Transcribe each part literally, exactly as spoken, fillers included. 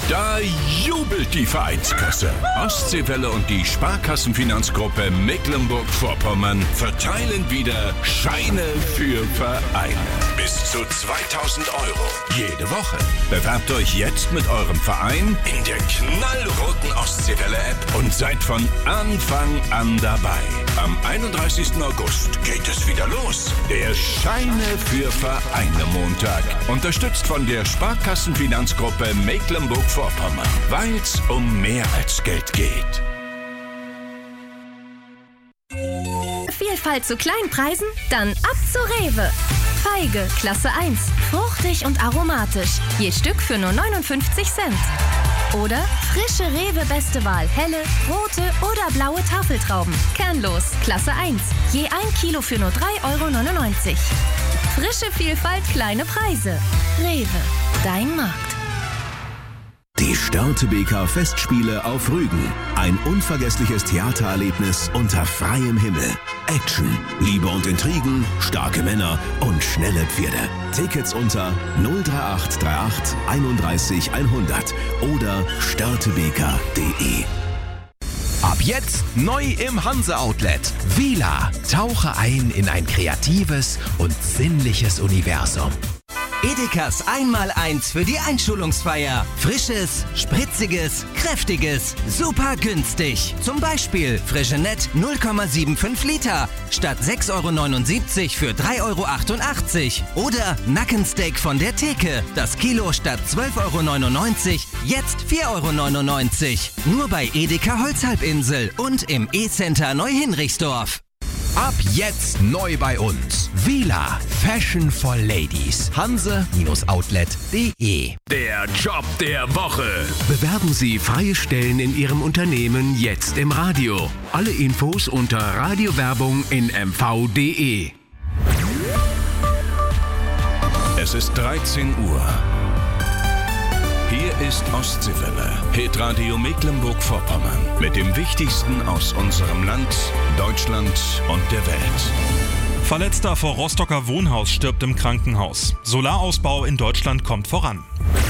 Da jubelt die Vereinskasse. Ostseewelle und die Sparkassenfinanzgruppe Mecklenburg-Vorpommern verteilen wieder Scheine für Vereine. Bis zu zweitausend Euro jede Woche. Bewerbt euch jetzt mit eurem Verein in der knallroten Ostseewelle-App und seid von Anfang an dabei. Am einunddreißigsten August geht es wieder los. Der Scheine für Vereine Montag. Unterstützt von der Sparkassenfinanzgruppe Mecklenburg-Vorpommern. Weil es um mehr als Geld geht. Vielfalt zu kleinen Preisen? Dann ab zu Rewe. Feige, Klasse eins. Fruchtig und aromatisch. Je Stück für nur neunundfünfzig Cent. Oder frische Rewe Beste Wahl. Helle, rote oder blaue Tafeltrauben. Kernlos, Klasse eins. Je ein Kilo für nur drei Euro neunundneunzig. Frische Vielfalt, kleine Preise. Rewe, dein Markt. Die Störtebeker Festspiele auf Rügen. Ein unvergessliches Theatererlebnis unter freiem Himmel. Action, Liebe und Intrigen, starke Männer und schnelle Pferde. Tickets unter null drei acht drei acht einunddreißig hundert oder störtebeker punkt de. Ab jetzt neu im Hanse-Outlet. Vila. Tauche ein in ein kreatives und sinnliches Universum. Edekas Einmaleins für die Einschulungsfeier. Frisches, spritziges, kräftiges, super günstig. Zum Beispiel Frigenet null Komma fünfundsiebzig Liter statt sechs Euro neunundsiebzig für drei Euro achtundachtzig. Oder Nackensteak von der Theke. Das Kilo statt zwölf Euro neunundneunzig, jetzt vier Euro neunundneunzig. Nur bei Edeka Holzhalbinsel und im E-Center Neuhinrichsdorf. Ab jetzt neu bei uns. Vila. Fashion for Ladies. Hanse-Outlet punkt de. Der Job der Woche. Bewerben Sie freie Stellen in Ihrem Unternehmen jetzt im Radio. Alle Infos unter Radiowerbung in m v punkt de. Es ist dreizehn Uhr. Hier ist Ostseewelle, Hitradio Mecklenburg-Vorpommern. Mit dem Wichtigsten aus unserem Land, Deutschland und der Welt. Verletzter vor Rostocker Wohnhaus stirbt im Krankenhaus. Solarausbau in Deutschland kommt voran.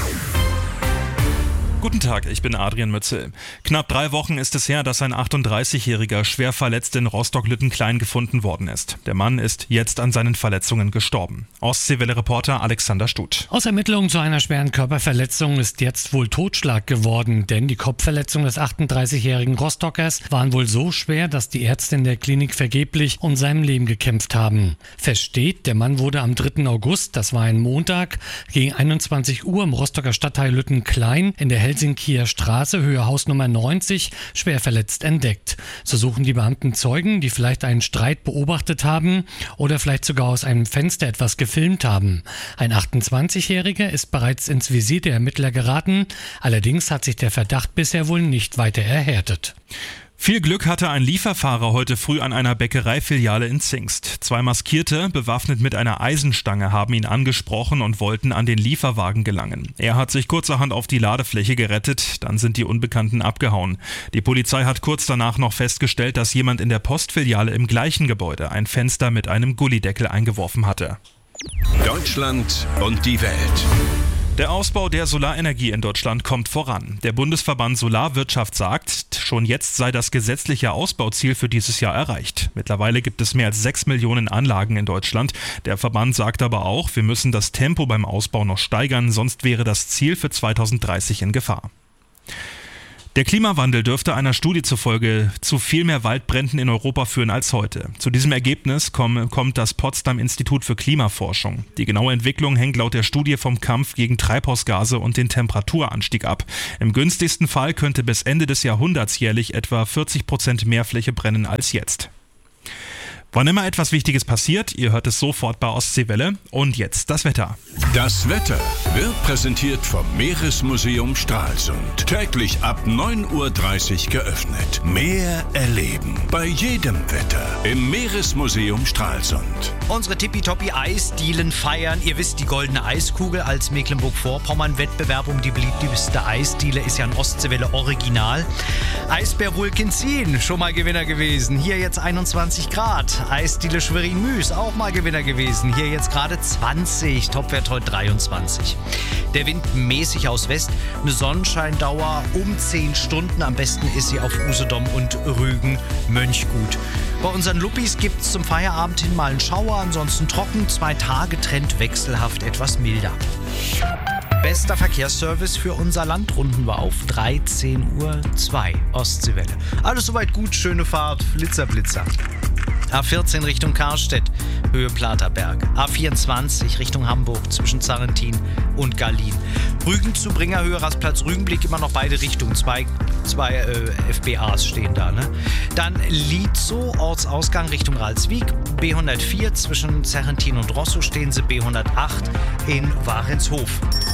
Guten Tag, ich bin Adrian Mützel. Knapp drei Wochen ist es her, dass ein achtunddreißigjähriger schwer verletzt in Rostock-Lüttenklein gefunden worden ist. Der Mann ist jetzt an seinen Verletzungen gestorben. Ostseewelle-Reporter Alexander Stuth. Aus Ermittlungen zu einer schweren Körperverletzung ist jetzt wohl Totschlag geworden, denn die Kopfverletzungen des achtunddreißigjährigen Rostockers waren wohl so schwer, dass die Ärzte in der Klinik vergeblich um sein Leben gekämpft haben. Fest steht, der Mann wurde am dritten August, das war ein Montag, gegen einundzwanzig Uhr im Rostocker Stadtteil Lüttenklein in der Helsinkier Straße, Höhe Hausnummer neunzig, schwer verletzt entdeckt. So suchen die Beamten Zeugen, die vielleicht einen Streit beobachtet haben oder vielleicht sogar aus einem Fenster etwas gefilmt haben. Ein achtundzwanzigjähriger ist bereits ins Visier der Ermittler geraten, allerdings hat sich der Verdacht bisher wohl nicht weiter erhärtet. Viel Glück hatte ein Lieferfahrer heute früh an einer Bäckereifiliale in Zingst. Zwei Maskierte, bewaffnet mit einer Eisenstange, haben ihn angesprochen und wollten an den Lieferwagen gelangen. Er hat sich kurzerhand auf die Ladefläche gerettet, dann sind die Unbekannten abgehauen. Die Polizei hat kurz danach noch festgestellt, dass jemand in der Postfiliale im gleichen Gebäude ein Fenster mit einem Gullideckel eingeworfen hatte. Deutschland und die Welt. Der Ausbau der Solarenergie in Deutschland kommt voran. Der Bundesverband Solarwirtschaft sagt, schon jetzt sei das gesetzliche Ausbauziel für dieses Jahr erreicht. Mittlerweile gibt es mehr als sechs Millionen Anlagen in Deutschland. Der Verband sagt aber auch, wir müssen das Tempo beim Ausbau noch steigern, sonst wäre das Ziel für zweitausenddreißig in Gefahr. Der Klimawandel dürfte einer Studie zufolge zu viel mehr Waldbränden in Europa führen als heute. Zu diesem Ergebnis komm, kommt das Potsdam Institut für Klimaforschung. Die genaue Entwicklung hängt laut der Studie vom Kampf gegen Treibhausgase und den Temperaturanstieg ab. Im günstigsten Fall könnte bis Ende des Jahrhunderts jährlich etwa vierzig Prozent mehr Fläche brennen als jetzt. Wann immer etwas Wichtiges passiert, ihr hört es sofort bei Ostseewelle. Und jetzt das Wetter. Das Wetter wird präsentiert vom Meeresmuseum Stralsund. Täglich ab neun Uhr dreißig geöffnet. Mehr erleben bei jedem Wetter im Meeresmuseum Stralsund. unsere tippitoppi Eisdielen feiern. Ihr wisst, die goldene Eiskugel als Mecklenburg-Vorpommern-Wettbewerb um die beliebteste Eisdiele ist ja ein Ostseewelle Original. Eisbär Vulcanzin, schon mal Gewinner gewesen. Hier jetzt einundzwanzig Grad. Eisdiele Schwerin-Müs, auch mal Gewinner gewesen. Hier jetzt gerade zwanzig. Topwert heute dreiundzwanzig. Der Wind mäßig aus West. Eine Sonnenscheindauer um zehn Stunden. Am besten ist sie auf Usedom und Rügen Mönchgut. Bei unseren Luppis gibt es zum Feierabend hin mal einen Schauer, ansonsten trocken, zwei Tage trennt wechselhaft etwas milder. Bester Verkehrsservice für unser Land runden wir auf. dreizehn Uhr zwei Ostseewelle. Alles soweit gut, schöne Fahrt, Flitzer, Blitzer. A vierzehn Richtung Karstedt, Höhe Platerberg. A vierundzwanzig Richtung Hamburg zwischen Zarrentin und Gallien. Rügen zu Bringerhöhe, Rastplatz Rügenblick, immer noch beide Richtungen. Zwei, zwei äh, F B As stehen da. Ne? Dann Lietzow, Ortsausgang Richtung Ralswiek. B hundertvier zwischen Zarrentin und Rosso stehen sie. B hundertacht in Warenshof.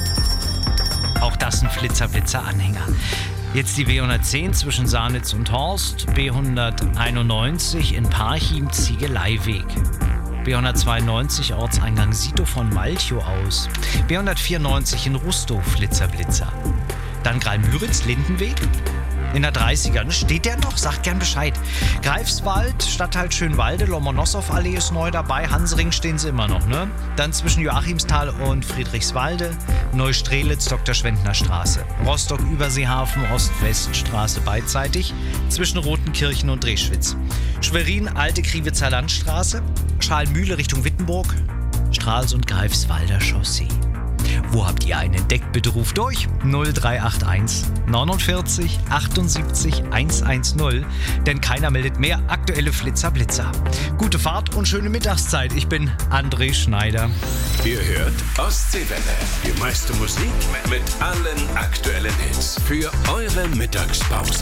Auch das ein Flitzer-Blitzer-Anhänger. Jetzt die B hundertzehn zwischen Sarnitz und Horst, B hunderteinundneunzig in Parchim, Ziegeleiweg. B hundertzweiundneunzig Ortseingang Sito von Malchow aus. B hundertvierundneunzig in Rustow, Flitzer, Blitzer. Dann Greil-Müritz, Lindenweg. In der dreißiger, ne? Steht der noch? Sagt gern Bescheid. Greifswald, Stadtteil Schönwalde, Lomonossow-Allee ist neu dabei. Hansering stehen sie immer noch, ne? Dann zwischen Joachimsthal und Friedrichswalde, Neustrelitz, Doktor Schwendner Straße. Rostock-Überseehafen, Ost-West-Straße beidseitig, zwischen Rotenkirchen und Dreschwitz. Schwerin, Alte Kriwitzer Landstraße, Schalmühle Richtung Wittenburg, Strahls- und Greifswalder Chaussee. Wo habt ihr einen entdeckt? Bitte ruft durch null drei acht eins neunundvierzig achtundsiebzig hundertzehn, denn keiner meldet mehr aktuelle Flitzer Blitzer. Gute Fahrt und schöne Mittagszeit. Ich bin André Schneider. Ihr hört Ostseewelle, die meiste Musik mit allen aktuellen Hits für eure Mittagspause.